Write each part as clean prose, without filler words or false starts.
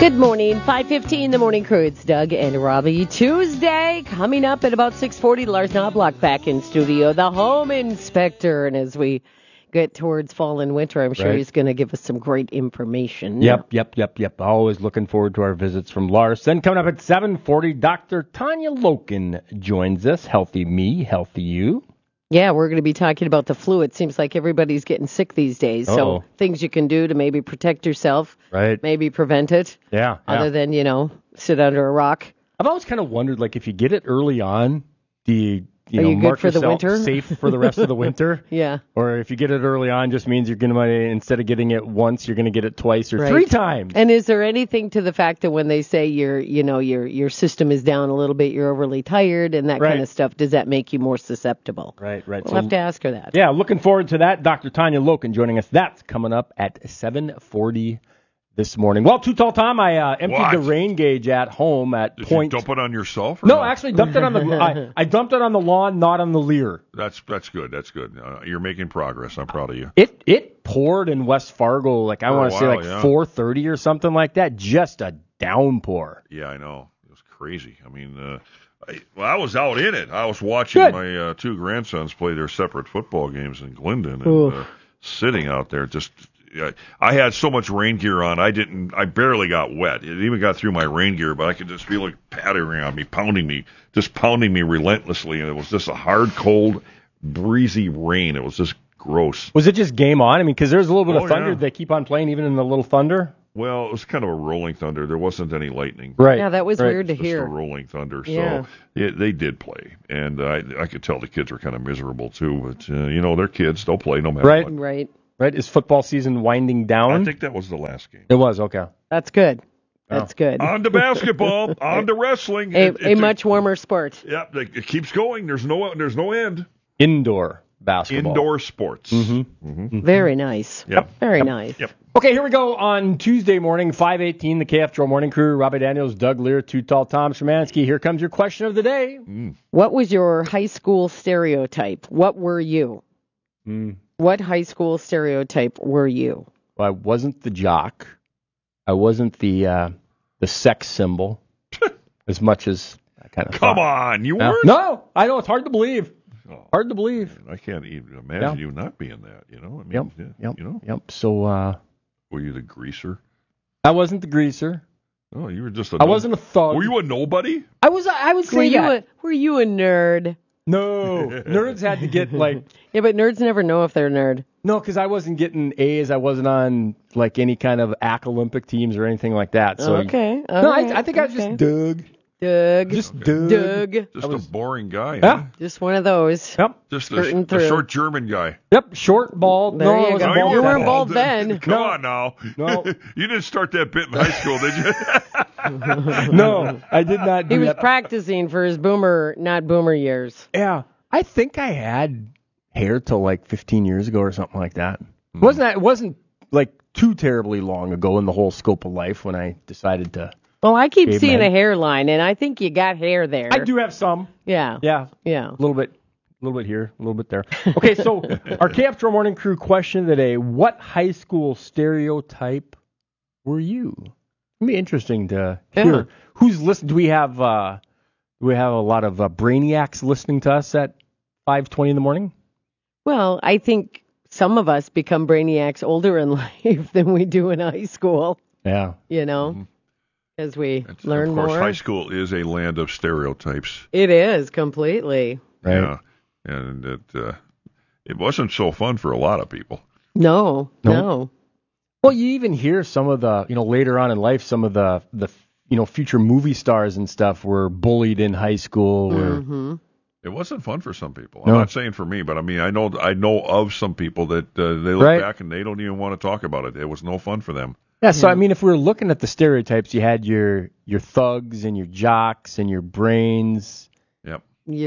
Good morning, 5:15, the morning crew. It's Doug and Robbie. Tuesday, coming up at about 6:40, Lars Knobloch back in studio, the home inspector. And as we get towards fall and winter, I'm sure he's going to give us some great information. Yep. Always looking forward to our visits from Lars. Then coming up at 7:40, Dr. Tanya Loken joins us. Healthy me, healthy you. Yeah, we're going to be talking about the flu. It seems like everybody's getting sick these days. So things you can do to maybe protect yourself, maybe prevent it. Yeah. Other than, sit under a rock. I've always kind of wondered, if you get it early on, do you good mark for the yourself winter? safe for the rest of the winter? Yeah. Or if you get it early on, just means you're going to, instead of getting it once, you're going to get it twice or three times. And is there anything to the fact that when they say your system is down a little bit, you're overly tired and that kind of stuff, does that make you more susceptible? Right. We'll have to ask her that. Yeah, looking forward to that. Dr. Tanya Loken joining us. That's coming up at 7:40 this morning. Well, Too Tall Tom, I emptied the rain gauge at home at Did point. you dump it on yourself? No, actually dumped it on the. I dumped it on the lawn, not on the Lear. That's good. That's good. You're making progress. I'm proud of you. It poured in West Fargo, I want to say 4:30 or something like that. Just a downpour. Yeah, I know. It was crazy. I mean, I was out in it. I was watching my two grandsons play their separate football games in Glendon, and sitting out there just. I had so much rain gear on, I barely got wet. It even got through my rain gear, but I could just feel it pattering on me, pounding me relentlessly. And it was just a hard, cold, breezy rain. It was just gross. Was it just game on? Because there's a little bit of thunder. They keep on playing even in the little thunder? Well, it was kind of a rolling thunder. There wasn't any lightning. Right. Yeah, that was weird to hear. Just a rolling thunder. Yeah. So they did play. And I could tell the kids were kind of miserable, too. But, they're kids. They'll play no matter what. Right. Is football season winding down? I think that was the last game. It was, okay. That's good. That's good. On to basketball, on to wrestling. A much warmer sport. Yep, it keeps going. There's no end. Indoor basketball. Indoor sports. Very nice. Yep. Very nice. Yep. Okay, here we go on Tuesday morning, 5:18, the KF Joe Morning Crew. Robbie Daniels, Doug Lear, Too Tall Tom Szymanski. Here comes your question of the day. What was your high school stereotype? What were you? What high school stereotype were you? Well, I wasn't the jock. I wasn't the sex symbol as much as I kind of Come on, you weren't? No, I know. It's hard to believe. Hard to believe. I can't even imagine you not being that, Yep. So, were you the greaser? I wasn't the greaser. Oh, you were just I wasn't a thug. Were you a nobody? I would say that. Were you a nerd? No. Nerds had to get Yeah, but nerds never know if they're a nerd. No, because I wasn't getting A's. I wasn't on any kind of Olympic teams or anything like that. So okay. I think I was just Doug. Just a boring guy. Yeah. Huh? Just one of those. Yep. Just a short German guy. Yep. Short, bald. There you go. No, You weren't bald then. Come on now. No. You didn't start that bit in high school, did you? No, I did not do He was that. practicing for his not boomer years. Yeah. I think I had hair till 15 years ago or something like that. It wasn't too terribly long ago in the whole scope of life when I decided to. Well, I keep seeing a hairline, and I think you got hair there. I do have some. Yeah. Yeah. Yeah. A little bit here, a little bit there. Okay, so our KF Joe Morning Crew question of the day: what high school stereotype were you? It'd be interesting to hear who's listening. Do we have a lot of brainiacs listening to us at 5:20 in the morning? Well, I think some of us become brainiacs older in life than we do in high school. Yeah. As we learn more. Of course, high school is a land of stereotypes. It is, completely. Right. Yeah. And it wasn't so fun for a lot of people. No. Well, you even hear some of the, later on in life, some of the future movie stars and stuff were bullied in high school. Mm-hmm. It wasn't fun for some people. No. I'm not saying for me, but I know of some people that they look back and they don't even want to talk about it. It was no fun for them. Yeah, so if we were looking at the stereotypes, you had your thugs and your jocks and your brains. Yep.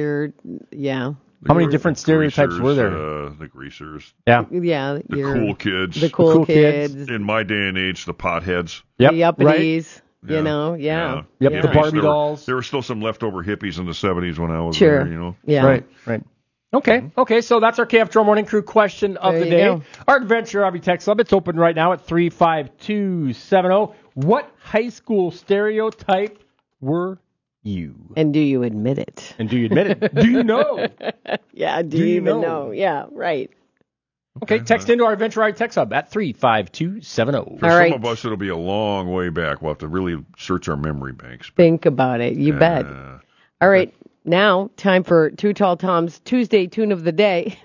How many different stereotypes were there? The greasers. Yeah. Yeah. The cool kids. The cool kids. In my day and age, the potheads. Yep. The uppities. Right? Yeah. Yep, the Barbie dolls. There were still some leftover hippies in the 70s when I was there, there, Yeah. Right. Okay, so that's our KFTRO Morning Crew question of the day. Our Adventure Hobby Text Club, it's open right now at 35270. What high school stereotype were you? And do you admit it? Do you know? Yeah, do you even know? Yeah, right. Okay, text into our Adventure Hobby Text Club at 35270. For some of us, it'll be a long way back. We'll have to really search our memory banks. Think about it. You bet. All right. Now, time for Too Tall Tom's Tuesday Tune of the Day.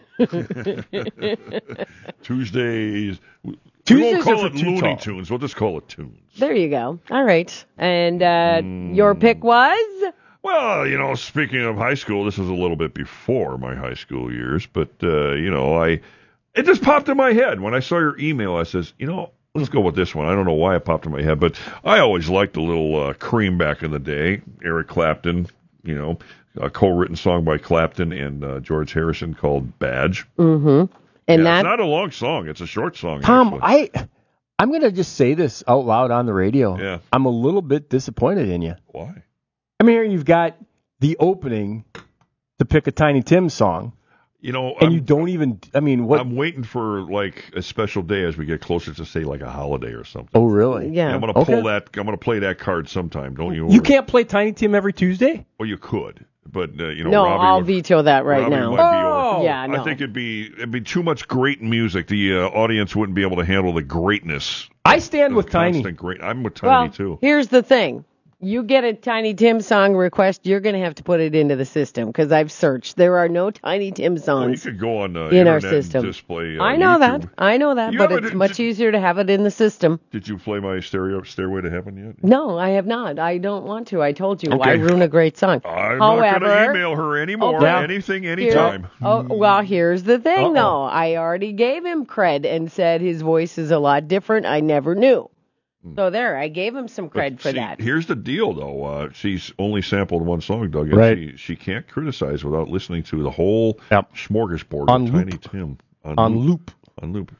Tuesdays. We Tuesdays won't call are it for Too Looney Tall. Tunes. We'll just call it tunes. There you go. All right. And your pick was? Well, speaking of high school, this was a little bit before my high school years, but, it just popped in my head. When I saw your email, I says, let's go with this one. I don't know why it popped in my head, but I always liked the little Cream back in the day. Eric Clapton, a co-written song by Clapton and George Harrison called Badge. Mm-hmm. And it's not a long song. It's a short song. Tom, I'm going to just say this out loud on the radio. Yeah. I'm a little bit disappointed in you. Why? I mean, here you've got the opening to pick a Tiny Tim song. And you don't even, what? I'm waiting for, a special day as we get closer to, say, a holiday or something. Oh, really? Yeah. I'm going to pull that. I'm going to play that card sometime. Don't you? You can't play Tiny Tim every Tuesday? Well, you could. But, No, Robbie I'll veto that right Robbie now. might be over. Yeah, no. I think it'd be too much great music. The audience wouldn't be able to handle the greatness. I stand with Tiny. I'm with Tiny, too. Here's the thing. You get a Tiny Tim song request, you're going to have to put it into the system because I've searched. There are no Tiny Tim songs Well, you could go on in our system. And display, I know YouTube. that, but it's much easier to have it in the system. Did you play my Stairway to Heaven yet? No, I have not. I don't want to. I told you. Okay. Why ruin a great song? I'm not going to email her anymore. Okay. Anything, anytime. Here's the thing, though. I already gave him cred and said his voice is a lot different. I never knew. So there, I gave him some cred for that. Here's the deal, though. She's only sampled one song, Doug. Right. She can't criticize without listening to the whole smorgasbord on of loop. Tiny Tim. On loop. On loop,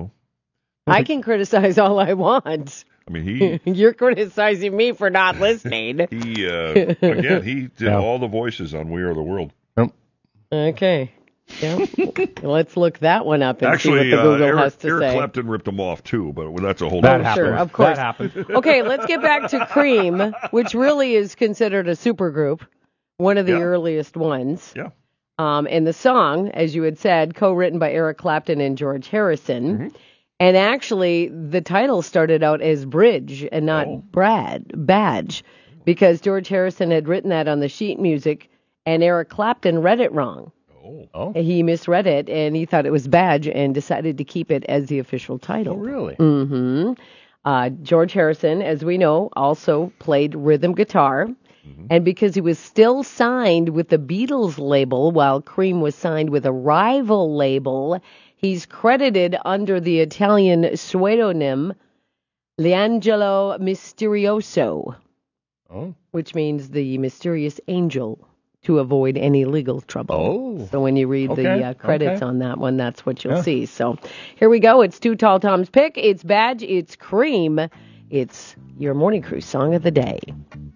I can criticize all I want. I mean, You're criticizing me for not listening. he did all the voices on We Are the World. Okay. Yeah. Let's look that one up and Actually, see what the Google has to Eric say. Clapton ripped them off, too, but that's a whole That other happened. story. Sure, of course. That happened. Okay, let's get back to Cream, which really is considered a supergroup, one of the earliest ones. Yeah. And the song, as you had said, co-written by Eric Clapton and George Harrison. Mm-hmm. And actually, the title started out as Bridge and not Badge, because George Harrison had written that on the sheet music, and Eric Clapton read it wrong. Oh. He misread it, and he thought it was Badge and decided to keep it as the official title. Oh, really? Mm-hmm. George Harrison, as we know, also played rhythm guitar. Mm-hmm. And because he was still signed with the Beatles label while Cream was signed with a rival label, he's credited under the Italian pseudonym L'Angelo Misterioso, which means the mysterious angel, to avoid any legal trouble. Oh. So when you read the credits on that one, that's what you'll see. So here we go. It's Too Tall Tom's pick. It's Badge. It's Cream. It's your Morning Crew Song of the Day.